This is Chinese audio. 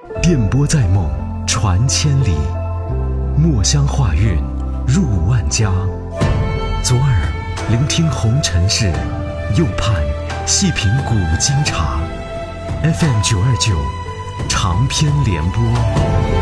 电波在梦，传千里，墨香画韵，入万家。左耳聆听红尘事，右畔细品古今茶。FM 929，长篇联播。